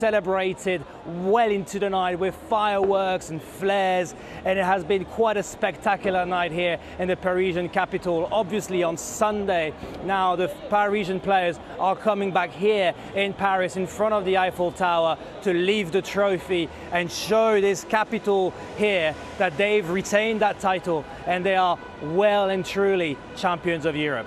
celebrated well into the night with fireworks and flares, and it has been quite a spectacular night here in the Parisian capital. Obviously on Sunday now the Parisian players are coming back here in Paris in front of the Eiffel Tower to leave the trophy and show this capital here that they've retained that title and they are well and truly champions of Europe.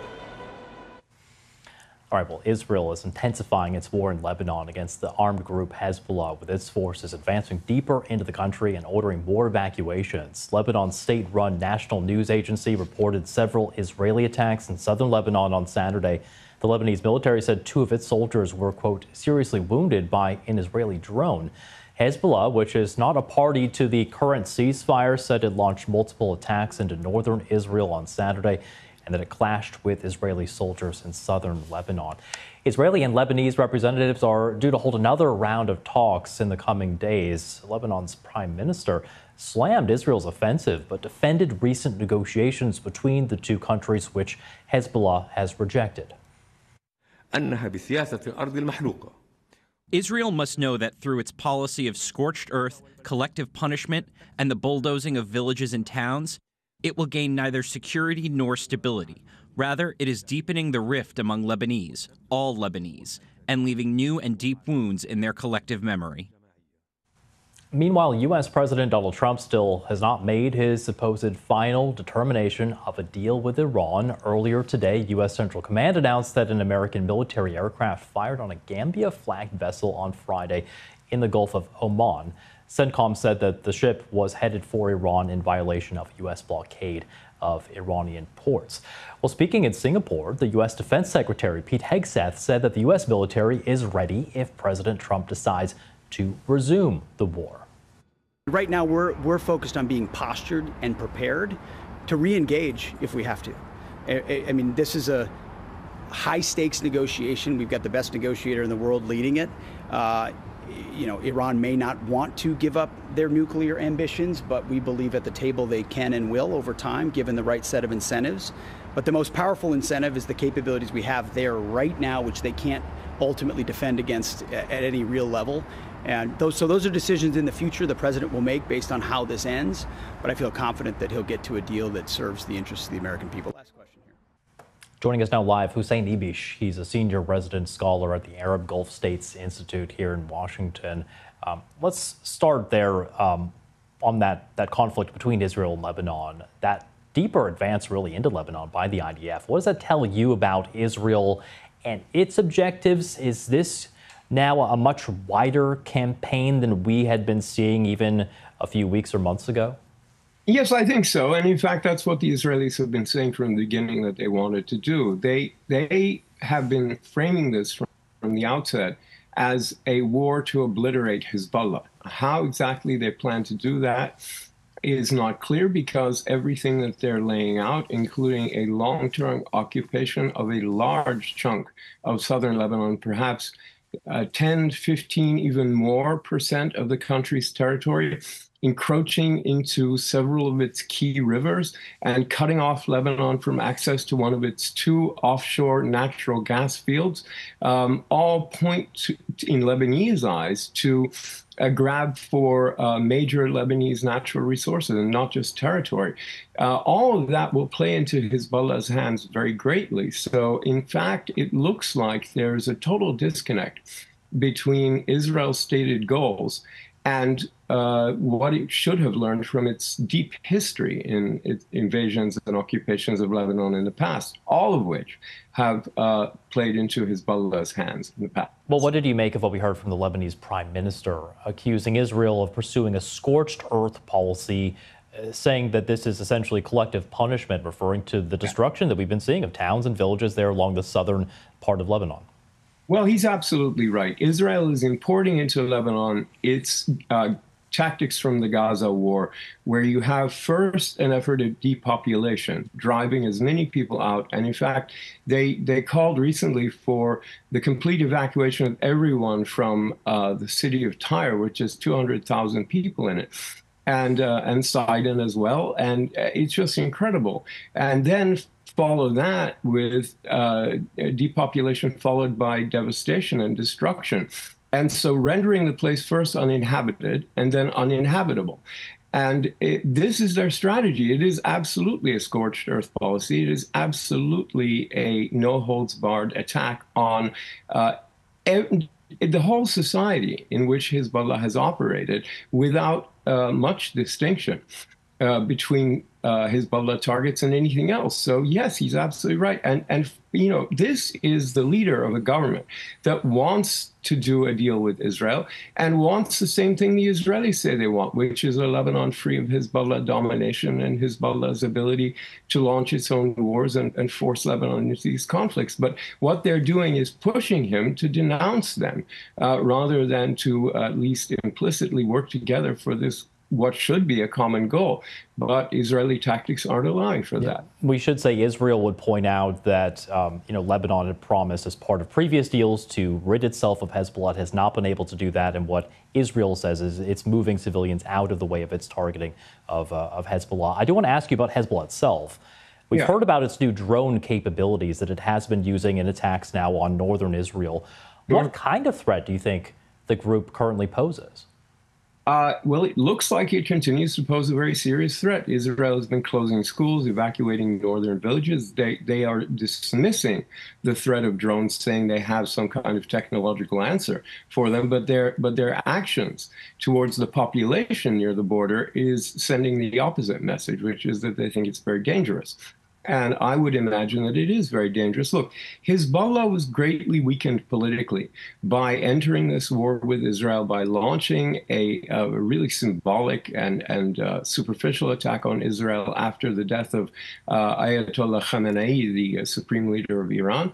All right, well, Israel is intensifying its war in Lebanon against the armed group Hezbollah, with its forces advancing deeper into the country and ordering more evacuations. Lebanon's state-run national news agency reported several Israeli attacks in southern Lebanon on Saturday. The Lebanese military said 2 of its soldiers were, quote, seriously wounded by an Israeli drone. Hezbollah, which is not a party to the current ceasefire, said it launched multiple attacks into northern Israel on Saturday, and that it clashed with Israeli soldiers in southern Lebanon. Israeli and Lebanese representatives are due to hold another round of talks in the coming days. Lebanon's prime minister slammed Israel's offensive, but defended recent negotiations between the two countries, which Hezbollah has rejected. Israel must know that through its policy of scorched earth, collective punishment, and the bulldozing of villages and towns, it will gain neither security nor stability. Rather, it is deepening the rift among Lebanese, all Lebanese, and leaving new and deep wounds in their collective memory. Meanwhile, U.S. President Donald Trump still has not made his supposed final determination of a deal with Iran. Earlier today, U.S. Central Command announced that an American military aircraft fired on a Gambia-flagged vessel on Friday in the Gulf of Oman. CENTCOM said that the ship was headed for Iran in violation of U.S. blockade of Iranian ports. Well, speaking in Singapore, the U.S. Defense Secretary Pete Hegseth said that the U.S. military is ready if President Trump decides to resume the war. Right now, we're focused on being postured and prepared to re-engage if we have to. I mean, this is a high-stakes negotiation. We've got the best negotiator in the world leading it. You know, Iran may not want to give up their nuclear ambitions, but we believe at the table they can and will over time, given the right set of incentives. But the most powerful incentive is the capabilities we have there right now, which they can't ultimately defend against at any real level. And those are decisions in the future the president will make based on how this ends. But I feel confident that he'll get to a deal that serves the interests of the American people. Last question here. Joining us now live, Hussein Ibish. He's a senior resident scholar at the Arab Gulf States Institute here in Washington. Let's start there on that conflict between Israel and Lebanon, that deeper advance really into Lebanon by the IDF. What does that tell you about Israel and its objectives? Is this now a much wider campaign than we had been seeing even a few weeks or months ago? Yes, I think so. And in fact, that's what the Israelis have been saying from the beginning that they wanted to do. They have been framing this from the outset as a war to obliterate Hezbollah. How exactly they plan to do that is not clear, because everything that they're laying out, including a long-term occupation of a large chunk of southern Lebanon, perhaps 10, 15, even more % of the country's territory, encroaching into several of its key rivers and cutting off Lebanon from access to one of its 2 offshore natural gas fields, all point to, in Lebanese eyes, to a grab for major Lebanese natural resources and not just territory. All of that will play into Hezbollah's hands very greatly. So, in fact, it looks like there's a total disconnect between Israel's stated goals and what it should have learned from its deep history in its invasions and occupations of Lebanon in the past, all of which have played into Hezbollah's hands in the past. Well, what did you make of what we heard from the Lebanese prime minister, accusing Israel of pursuing a scorched earth policy, saying that this is essentially collective punishment, referring to the destruction that we've been seeing of towns and villages there along the southern part of Lebanon? Well, he's absolutely right. Israel is importing into Lebanon its tactics from the Gaza war, where you have first an effort at depopulation, driving as many people out. And in fact, they called recently for the complete evacuation of everyone from the city of Tyre, which has 200,000 people in it, and Sidon as well. And it's just incredible. And then follow that with depopulation followed by devastation and destruction. and so rendering the place first uninhabited and then uninhabitable. And this is their strategy. It is absolutely a scorched earth policy. It is absolutely a no-holds-barred attack on the whole society in which Hezbollah has operated without much distinction between Hezbollah targets and anything else. So yes, he's absolutely right. And you know, this is the leader of a government that wants to do a deal with Israel and wants the same thing the Israelis say they want, which is a Lebanon free of Hezbollah domination and Hezbollah's ability to launch its own wars and force Lebanon into these conflicts. But what they're doing is pushing him to denounce them rather than to at least implicitly work together for this what should be a common goal. But Israeli tactics aren't allowing for that. We should say Israel would point out that Lebanon had promised as part of previous deals to rid itself of Hezbollah. It has not been able to do that. And what Israel says is it's moving civilians out of the way of its targeting of Hezbollah. I do want to ask you about Hezbollah itself. We've heard about its new drone capabilities that it has been using in attacks now on northern Israel. What kind of threat do you think the group currently poses? Well, it looks like it continues to pose a very serious threat. Israel has been closing schools, evacuating northern villages. They are dismissing the threat of drones, saying they have some kind of technological answer for them. But their actions towards the population near the border is sending the opposite message, which is that they think it's very dangerous. And I would imagine that it is very dangerous. Look, Hezbollah was greatly weakened politically by entering this war with Israel, by launching a really symbolic and superficial attack on Israel after the death of Ayatollah Khamenei, the supreme leader of Iran.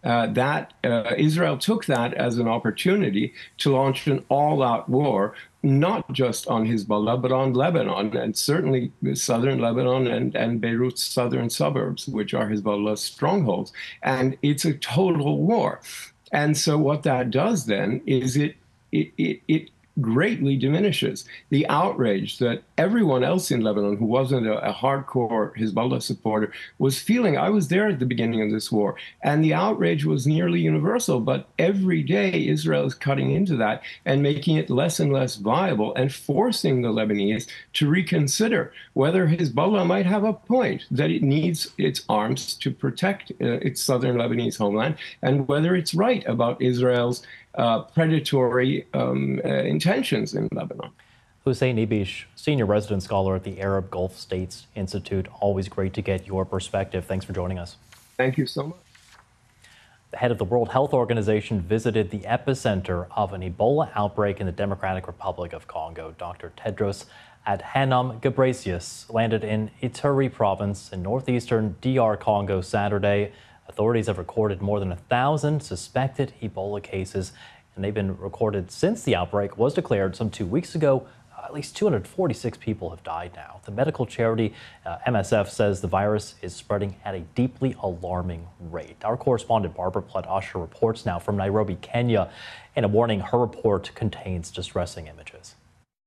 Israel took that as an opportunity to launch an all-out war, not just on Hezbollah, but on Lebanon, and certainly southern Lebanon and Beirut's southern suburbs, which are Hezbollah's strongholds. And it's a total war. And so what that does then is it greatly diminishes the outrage that everyone else in Lebanon who wasn't a hardcore Hezbollah supporter was feeling. I was there at the beginning of this war, and the outrage was nearly universal. But every day, Israel is cutting into that and making it less and less viable and forcing the Lebanese to reconsider whether Hezbollah might have a point, that it needs its arms to protect its southern Lebanese homeland, and whether it's right about Israel's predatory intentions in Lebanon. Hussein Ibish, senior resident scholar at the Arab Gulf States Institute. Always great to get your perspective. Thanks for joining us. Thank you so much. The head of the World Health Organization visited the epicenter of an Ebola outbreak in the Democratic Republic of Congo. Dr. Tedros Adhanom Ghebreyesus landed in Ituri province in northeastern DR Congo Saturday. Authorities have recorded more than 1,000 suspected Ebola cases, and they've been recorded since the outbreak was declared some 2 weeks ago. At least 246 people have died now. The medical charity MSF says the virus is spreading at a deeply alarming rate. Our correspondent Barbara Platt-Usher reports now from Nairobi, Kenya, and a warning her report contains distressing images.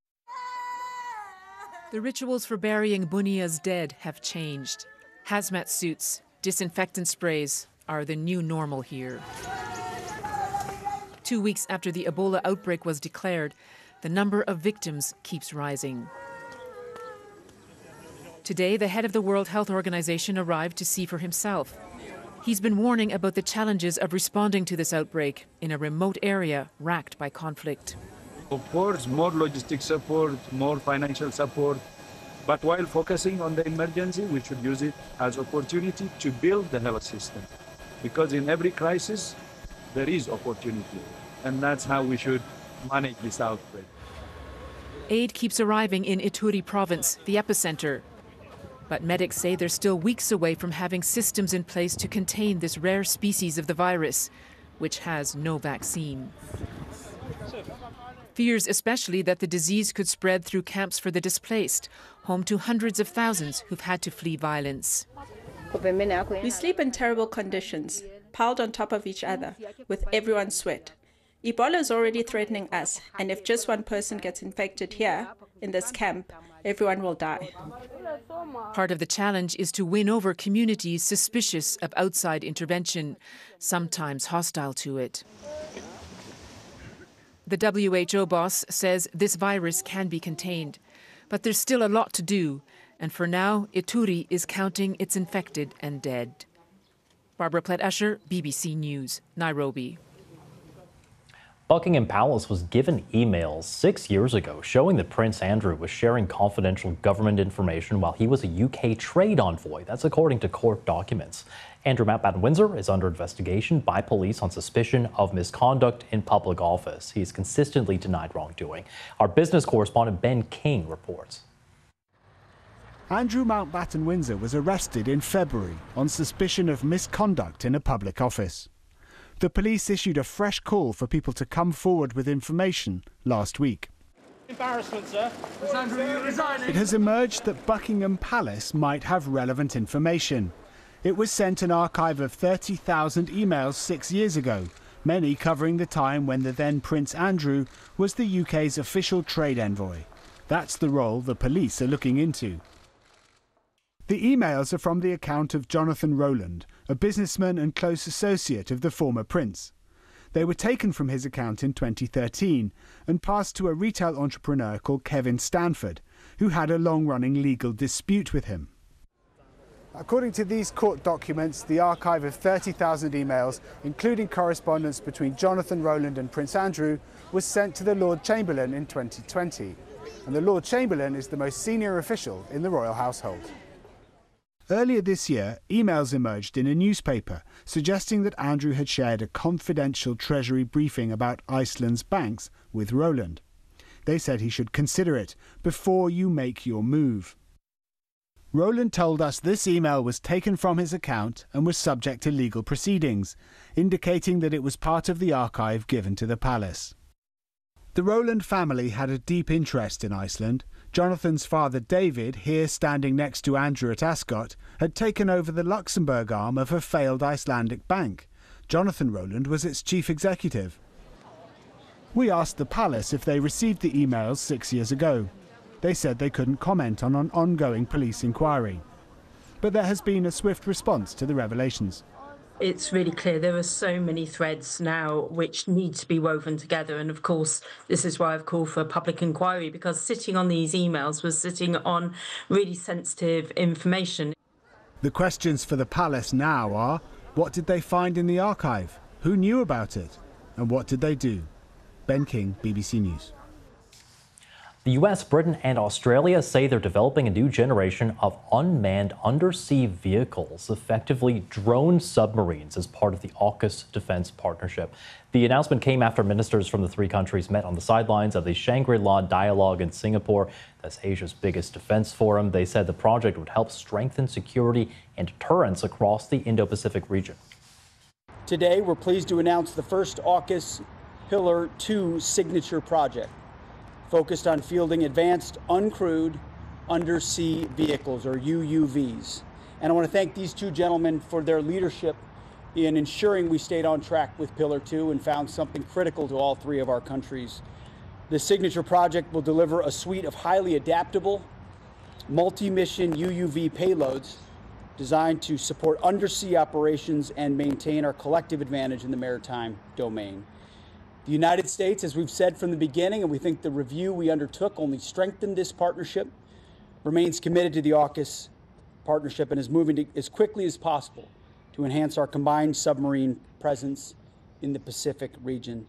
The rituals for burying Bunia's dead have changed. Hazmat suits, disinfectant sprays are the new normal here. 2 weeks after the Ebola outbreak was declared, the number of victims keeps rising. Today, the head of the World Health Organization arrived to see for himself. He's been warning about the challenges of responding to this outbreak in a remote area racked by conflict. Of course, more logistic support, more financial support. But while focusing on the emergency, we should use it as an opportunity to build the health system. Because in every crisis, there is opportunity. And that's how we should manage this outbreak. Aid keeps arriving in Ituri province, the epicenter. But medics say they're still weeks away from having systems in place to contain this rare species of the virus, which has no vaccine. Fears especially that the disease could spread through camps for the displaced, home to hundreds of thousands who've had to flee violence. We sleep in terrible conditions, piled on top of each other, with everyone's sweat. Ebola is already threatening us, and if just one person gets infected here, in this camp, everyone will die. Part of the challenge is to win over communities suspicious of outside intervention, sometimes hostile to it. The WHO boss says this virus can be contained, but there's still a lot to do, and for now, Ituri is counting its infected and dead. Barbara Plett-Escher, BBC News, Nairobi. Buckingham Palace was given emails 6 years ago showing that Prince Andrew was sharing confidential government information while he was a UK trade envoy. That's according to court documents. Andrew Mountbatten Windsor is under investigation by police on suspicion of misconduct in public office. He's consistently denied wrongdoing. Our business correspondent Ben King reports. Andrew Mountbatten Windsor was arrested in February on suspicion of misconduct in a public office. The police issued a fresh call for people to come forward with information last week. Embarrassment, sir. Is Andrew resigning? It has emerged that Buckingham Palace might have relevant information. It was sent an archive of 30,000 emails 6 years ago, many covering the time when the then Prince Andrew was the UK's official trade envoy. That's the role the police are looking into. The emails are from the account of Jonathan Rowland, a businessman and close associate of the former prince. They were taken from his account in 2013 and passed to a retail entrepreneur called Kevin Stanford, who had a long-running legal dispute with him. According to these court documents, the archive of 30,000 emails, including correspondence between Jonathan Rowland and Prince Andrew, was sent to the Lord Chamberlain in 2020. And the Lord Chamberlain is the most senior official in the royal household. Earlier this year, emails emerged in a newspaper suggesting that Andrew had shared a confidential Treasury briefing about Iceland's banks with Rowland. They said he should consider it before you make your move. Rowland told us this email was taken from his account and was subject to legal proceedings, indicating that it was part of the archive given to the palace. The Rowland family had a deep interest in Iceland. Jonathan's father David, here standing next to Andrew at Ascot, had taken over the Luxembourg arm of a failed Icelandic bank. Jonathan Rowland was its chief executive. We asked the palace if they received the emails 6 years ago. They said they couldn't comment on an ongoing police inquiry. But there has been a swift response to the revelations. It's really clear there are so many threads now which need to be woven together. And of course, this is why I've called for a public inquiry, because sitting on these emails was sitting on really sensitive information. The questions for the palace now are, what did they find in the archive? Who knew about it? And what did they do? Ben King, BBC News. The US, Britain and Australia say they're developing a new generation of unmanned undersea vehicles, effectively drone submarines, as part of the AUKUS defense partnership. The announcement came after ministers from the three countries met on the sidelines of the Shangri-La Dialogue in Singapore. That's Asia's biggest defense forum. They said the project would help strengthen security and deterrence across the Indo-Pacific region. Today, we're pleased to announce the first AUKUS Pillar 2 signature project, focused on fielding advanced uncrewed undersea vehicles, or UUVs. And I want to thank these two gentlemen for their leadership in ensuring we stayed on track with Pillar 2 and found something critical to all three of our countries. The signature project will deliver a suite of highly adaptable, multi-mission UUV payloads designed to support undersea operations and maintain our collective advantage in the maritime domain. The United States, as we've said from the beginning, and we think the review we undertook only strengthened this partnership, remains committed to the AUKUS partnership and is moving as quickly as possible to enhance our combined submarine presence in the Pacific region.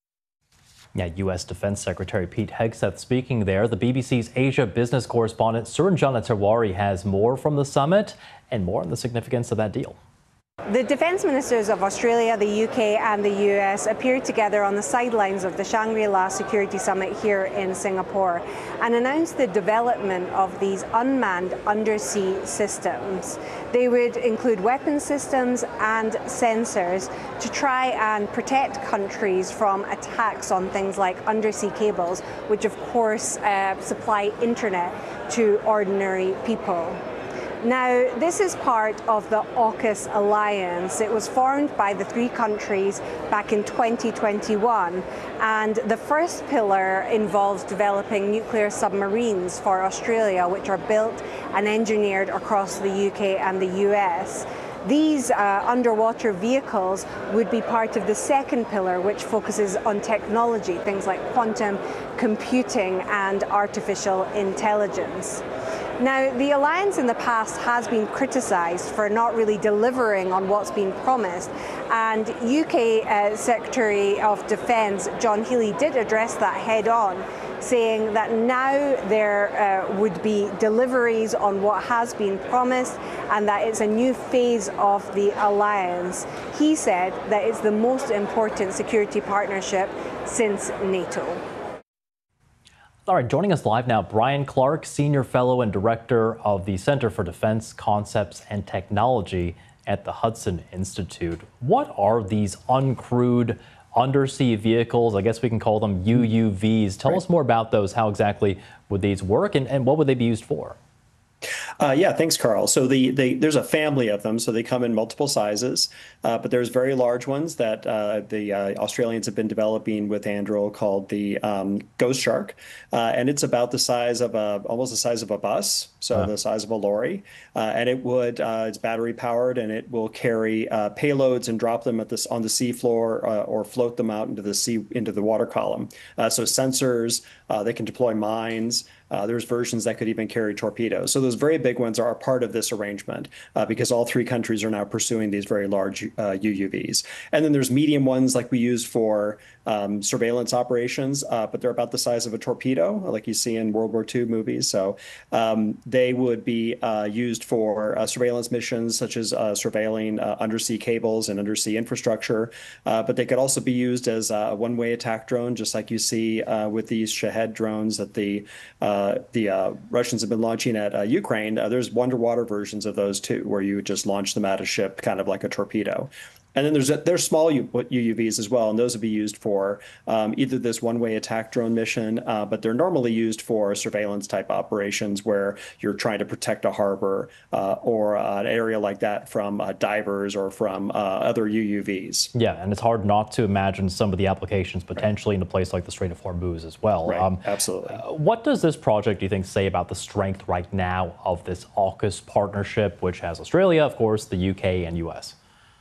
Yeah, U.S. Defense Secretary Pete Hegseth speaking there. The BBC's Asia business correspondent Suranjana Tewari has more from the summit and more on the significance of that deal. The defence ministers of Australia, the UK and the US appeared together on the sidelines of the Shangri-La Security Summit here in Singapore and announced the development of these unmanned undersea systems. They would include weapon systems and sensors to try and protect countries from attacks on things like undersea cables, which of course supply internet to ordinary people. Now, this is part of the AUKUS alliance. It was formed by the three countries back in 2021, and the first pillar involves developing nuclear submarines for Australia, which are built and engineered across the UK and the US. These underwater vehicles would be part of the second pillar, which focuses on technology, things like quantum computing and artificial intelligence. Now, the alliance in the past has been criticised for not really delivering on what's been promised, and UK Secretary of Defence John Healey did address that head on, saying that now there would be deliveries on what has been promised and that it's a new phase of the alliance. He said that it's the most important security partnership since NATO. All right, joining us live now, Brian Clark, Senior Fellow and Director of the Center for Defense Concepts and Technology at the Hudson Institute. What are these uncrewed undersea vehicles? I guess we can call them UUVs. Tell us more about those. How exactly would these work, and what would they be used for? Yeah, thanks, Carl. So there's a family of them, so they come in multiple sizes, but there's very large ones that the Australians have been developing with Anduril called the Ghost Shark, and it's about the size of almost the size of a bus, so the size of a lorry, and it's battery powered, and it will carry payloads and drop them on the seafloor or float them out into the water column. So sensors, they can deploy mines. There's versions that could even carry torpedoes. So those very big ones are a part of this arrangement because all three countries are now pursuing these very large UUVs. And then there's medium ones like we use for surveillance operations, but they're about the size of a torpedo, like you see in World War II movies. So they would be used for surveillance missions, such as surveilling undersea cables and undersea infrastructure. But they could also be used as a one-way attack drone, just like you see with these Shahed drones that the Russians have been launching at Ukraine. There's underwater versions of those too, where you would just launch them at a ship, kind of like a torpedo. And then there's small UUVs as well, and those would be used for either this one-way attack drone mission, but they're normally used for surveillance-type operations where you're trying to protect a harbor or an area like that from divers or from other UUVs. Yeah, and it's hard not to imagine some of the applications potentially in a place like the Strait of Hormuz as well. Right, absolutely. What does this project, do you think, say about the strength right now of this AUKUS partnership, which has Australia, of course, the UK, and US?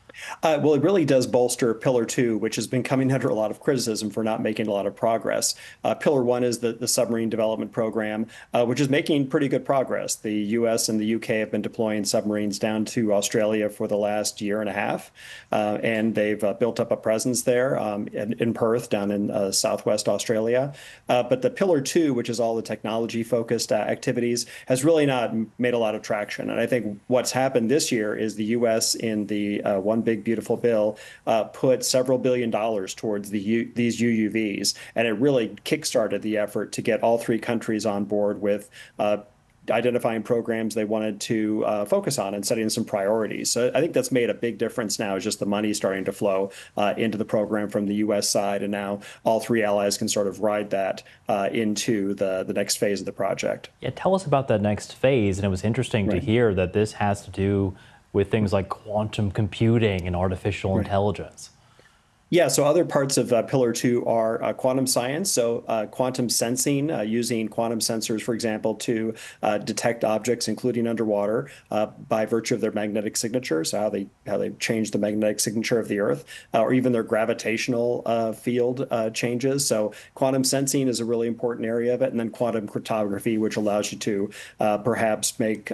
Well, it really does bolster Pillar 2, which has been coming under a lot of criticism for not making a lot of progress. Pillar 1 is the submarine development program, which is making pretty good progress. The U.S. and the U.K. have been deploying submarines down to Australia for the last year and a half, and they've built up a presence there in Perth, down in southwest Australia. But the Pillar 2, which is all the technology-focused activities, has really not made a lot of traction. And I think what's happened this year is the U.S. in the One Big Beautiful Bill put several $1 billion towards these UUVs, and it really kickstarted the effort to get all three countries on board with identifying programs they wanted to focus on and setting some priorities. So I think that's made a big difference now, is just the money starting to flow into the program from the U.S. side, and now all three allies can sort of ride that into the next phase of the project. Yeah, tell us about that next phase, and it was interesting to hear that this has to do with things like quantum computing and artificial intelligence. Yeah, so other parts of Pillar 2 are quantum science, so quantum sensing, using quantum sensors, for example, to detect objects, including underwater, by virtue of their magnetic signature, so how they change the magnetic signature of the Earth, or even their gravitational field changes. So quantum sensing is a really important area of it, and then quantum cryptography, which allows you to perhaps make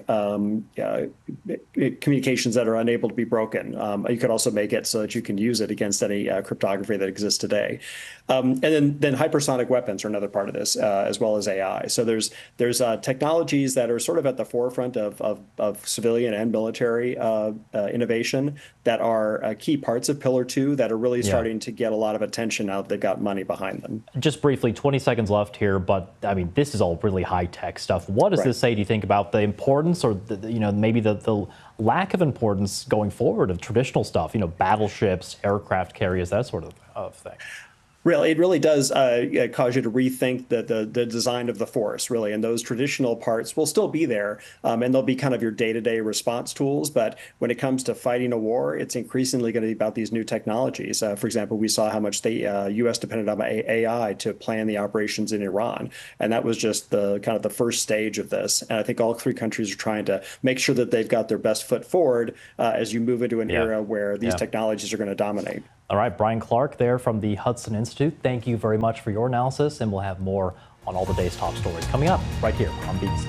communications that are unable to be broken. You could also make it so that you can use it against any cryptography that exists today. And then hypersonic weapons are another part of this, as well as AI. So there's technologies that are sort of at the forefront of civilian and military innovation that are key parts of Pillar 2 that are really starting to get a lot of attention now that they've got money behind them. Just briefly, 20 seconds left here, but I mean, this is all really high-tech stuff. What does this say, do you think, about the importance, or maybe the lack of importance going forward of traditional stuff, battleships, aircraft carriers, that sort of thing? Really, it really does cause you to rethink the design of the force, really. And those traditional parts will still be there, and they'll be kind of your day-to-day response tools. But when it comes to fighting a war, it's increasingly going to be about these new technologies. For example, we saw how much the U.S. depended on AI to plan the operations in Iran, and that was just the kind of the first stage of this. And I think all three countries are trying to make sure that they've got their best foot forward as you move into an era where these technologies are going to dominate. All right, Brian Clark there from the Hudson Institute. Thank you very much for your analysis, and we'll have more on all the day's top stories coming up right here on BBC.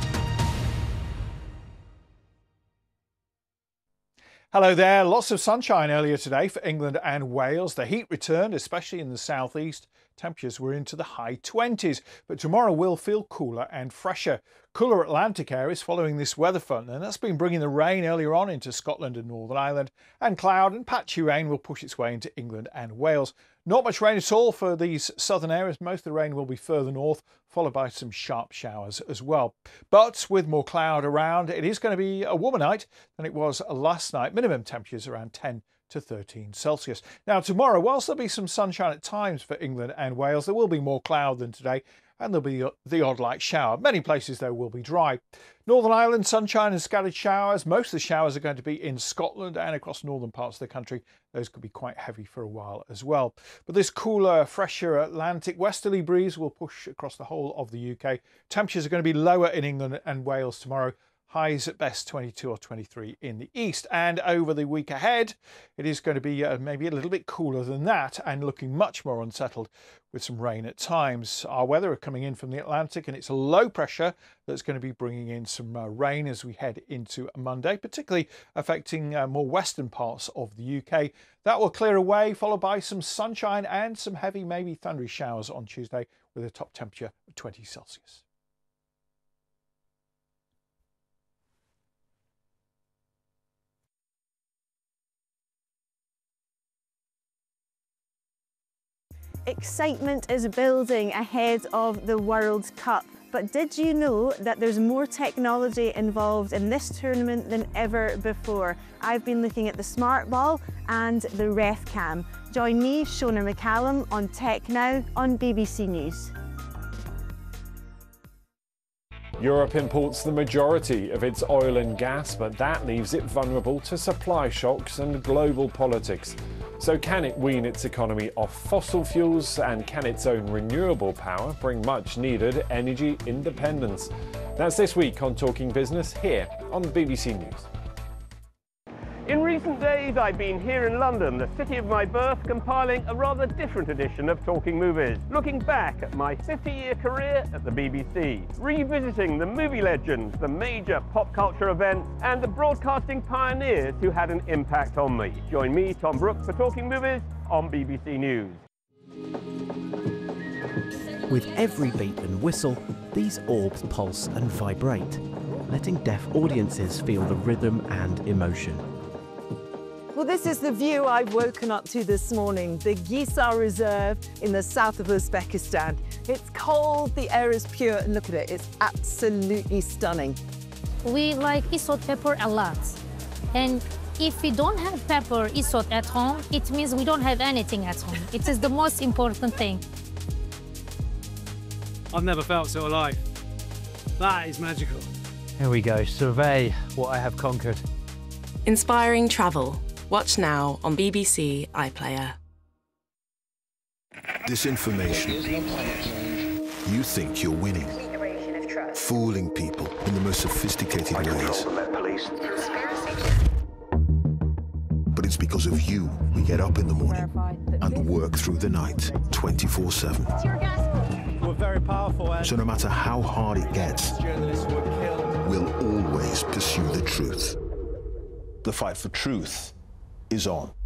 Hello there. Lots of sunshine earlier today for England and Wales. The heat returned, especially in the southeast. Temperatures were into the high 20s, but tomorrow will feel cooler and fresher. Cooler Atlantic areas following this weather front, and that's been bringing the rain earlier on into Scotland and Northern Ireland, and cloud and patchy rain will push its way into England and Wales. Not much rain at all for these southern areas. Most of the rain will be further north, followed by some sharp showers as well. But with more cloud around, it is going to be a warmer night than it was last night. Minimum temperatures around 10 to 13 Celsius. Now tomorrow, whilst there'll be some sunshine at times for England and Wales, there will be more cloud than today, and there'll be the odd light shower. Many places, though, will be dry. Northern Ireland, sunshine and scattered showers. Most of the showers are going to be in Scotland and across northern parts of the country. Those could be quite heavy for a while as well. But this cooler, fresher Atlantic westerly breeze will push across the whole of the UK. Temperatures are going to be lower in England and Wales tomorrow. Highs at best 22 or 23 in the east. And over the week ahead, it is going to be maybe a little bit cooler than that and looking much more unsettled with some rain at times. Our weather are coming in from the Atlantic, and it's a low pressure that's going to be bringing in some rain as we head into Monday, particularly affecting more western parts of the UK. That will clear away, followed by some sunshine and some heavy, maybe thundery showers on Tuesday with a top temperature of 20 Celsius. Excitement is building ahead of the World Cup. But did you know that there's more technology involved in this tournament than ever before? I've been looking at the Smart Ball and the RefCam. Join me, Shona McCallum, on Tech Now on BBC News. Europe imports the majority of its oil and gas, but that leaves it vulnerable to supply shocks and global politics. So can it wean its economy off fossil fuels, and can its own renewable power bring much needed energy independence? That's this week on Talking Business here on BBC News. In recent days, I've been here in London, the city of my birth, compiling a rather different edition of Talking Movies, looking back at my 50-year career at the BBC, revisiting the movie legends, the major pop culture events, and the broadcasting pioneers who had an impact on me. Join me, Tom Brooks, for Talking Movies on BBC News. With every beep and whistle, these orbs pulse and vibrate, letting deaf audiences feel the rhythm and emotion. Well, this is the view I've woken up to this morning, the Gisar Reserve in the south of Uzbekistan. It's cold, the air is pure, and look at it, it's absolutely stunning. We like isot pepper a lot. And if we don't have pepper isot at home, it means we don't have anything at home. It is the most important thing. I've never felt so alive. That is magical. Here we go, survey what I have conquered. Inspiring travel. Watch now on BBC iPlayer. Disinformation. You think you're winning. Fooling people in the most sophisticated ways. But it's because of you we get up in the morning and work through the night 24/7. We're very powerful. So no matter how hard it gets, we'll always pursue the truth. The fight for truth is on.